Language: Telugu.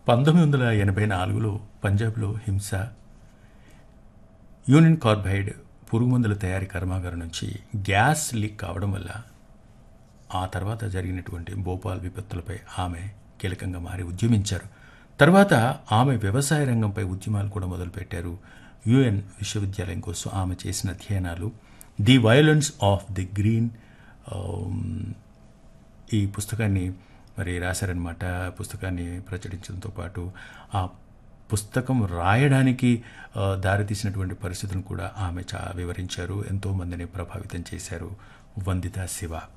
1984లో పంజాబ్లో హింస, యూనియన్ కార్బైడ్ పురుగుమందుల తయారీ కర్మాగారం నుంచి గ్యాస్ లీక్ కావడం వల్ల ఆ తర్వాత జరిగినటువంటి భోపాల్ విపత్తులపై ఆమె కీలకంగా మారి ఉద్యమించారు. తర్వాత ఆమె వ్యవసాయ రంగంపై ఉద్యమాలు కూడా మొదలుపెట్టారు. యుఎన్ విశ్వవిద్యాలయం కోసం ఆమె చేసిన అధ్యయనాలు the violence of the green ఈ పుస్తకాన్ని మరి రాశారనమాట. పుస్తకాన్ని ప్రచురించడంతో పాటు ఆ పుస్తకం రాయడానికి దారితీసినటువంటి పరిస్థితులను కూడా ఆమె వివరించారు. ఎంతోమందిని ప్రభావితం చేశారు వందితా శివ.